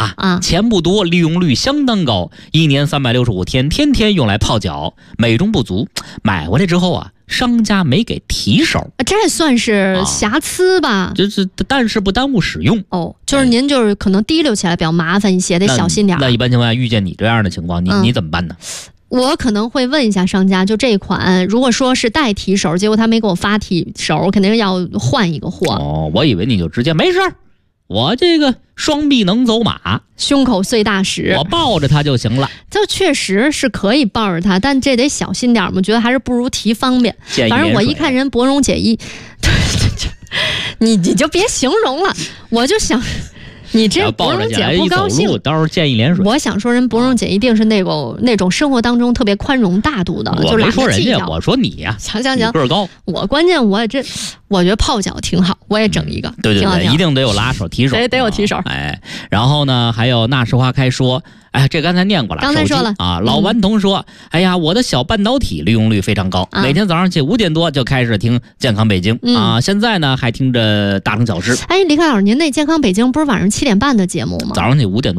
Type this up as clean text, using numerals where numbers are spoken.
啊，钱不多，利用率相当高，1年365天，天天用来泡脚，美中不足。买回来之后啊，商家没给提手， 这算是瑕疵吧？ 但是不耽误使用。 就是您就是可能提溜起来比较麻烦一些，得小心点。 那一般情况下遇见你这样的情况，你怎么办呢？ 我可能会问一下商家，就这款如果说是带提手，结果他没给我发提手，我肯定要换一个货。 我以为你就直接没事，我这个双臂能走马， 胸口碎大石， 我抱着它就行了。 这确实是可以抱着它，但这得小心点。我觉得还是不如提方便。反正我一看人博荣姐你就别形容了，我就想。你这博荣姐不高兴， 到时候见一脸水。 我想说，人博荣姐一定是那种生活当中特别宽容大度的， 我没说人家，我说你呀。 行， 个儿高。 关键我觉得泡脚挺好，我也整一个。 对，一定得有拉手提手， 得有提手。 然后呢，还有那时花开说。这刚才念过了， 刚才说了啊。老顽童说，我的小半导体利用率非常高，每天早上起5点多就开始听健康北京啊。现在呢还听着大城小事。 李凯老师，您那健康北京不是晚上7点半的节目吗？ 早上起5点多。